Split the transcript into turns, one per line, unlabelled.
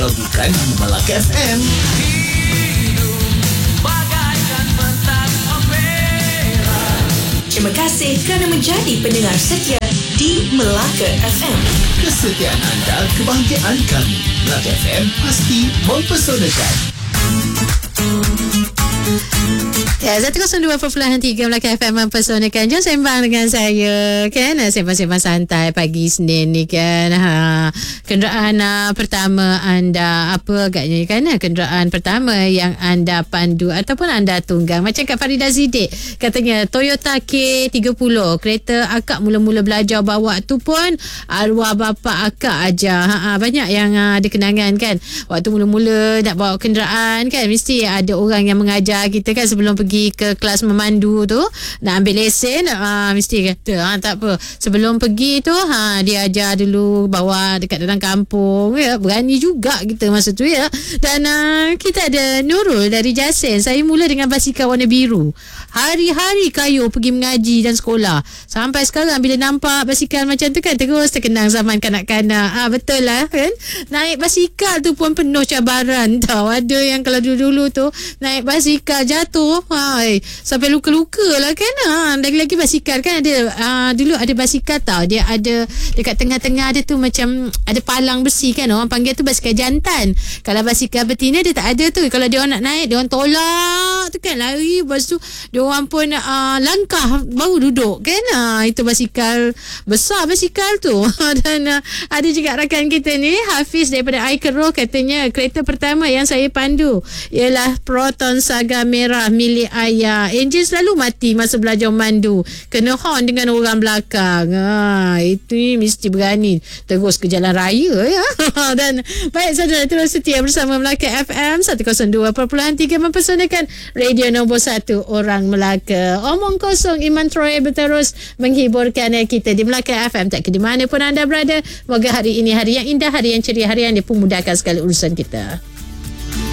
kalau bukan di Melaka FM.
Terima kasih kerana menjadi pendengar setia di Melaka FM.
Kesetiaan anda, kebahagiaan kami. Melaka FM pasti mempesonakan.
Ya, 102.3 Melaka FM mempesonakan. Jom sembang dengan saya kan. Sembang-sembang santai pagi Senin ni kan. Kenderaan pertama anda apa agaknya kan? Kenderaan pertama yang anda pandu ataupun anda tunggang. Macam Kak Farida Ziddiq katanya Toyota K30. Kereta akak mula-mula belajar bawa tu pun arwah bapa akak aja. Banyak yang ada kenangan kan. Waktu mula-mula nak bawa kenderaan kan, mesti ada orang yang mengajar kita kan sebelum pergi ke kelas memandu tu, nak ambil lesen, mesti kata tak apa, sebelum pergi tu dia ajar dulu bawa dekat dalam kampung ya. Berani juga kita masa tu ya. Dan kita ada Nurul dari Jasin. Saya mula dengan basikal warna biru, hari-hari kayu pergi mengaji dan sekolah. Sampai sekarang bila nampak basikal macam tu kan, terus terkenang zaman kanak-kanak. Betul lah kan. Naik basikal tu pun penuh cabaran tau. Ada yang kalau dulu-dulu tu naik basikal jatuh sampai luka-luka lah kan. Lagi-lagi basikal kan ada dulu ada basikal tau, dia ada dekat tengah-tengah ada tu macam ada palang besi kan, orang panggil tu basikal jantan. Kalau basikal betina dia tak ada tu. Kalau dia orang nak naik, dia orang tolak tu kan, lari, lepas tu dia orang pun langkah baru duduk kan. Itu basikal besar basikal tu. Dan ada juga rakan kita ni Hafiz daripada Aikero, katanya kereta pertama yang saya pandu ialah Proton Saga merah milik ayah. Enjin selalu mati masa belajar mandu, kena horn dengan orang belakang. Itu mesti berani terus ke jalan raya ya. Dan baik saudara, terus setia bersama Melaka FM 102.3 mempesonakan radio nombor 1 orang Melaka. Omong kosong Iman Troy berterus menghiburkan kita di Melaka FM. Tak ke di mana pun anda berada. Moga hari ini hari yang indah, hari yang ceria, hari yang dipermudahkan segala urusan kita.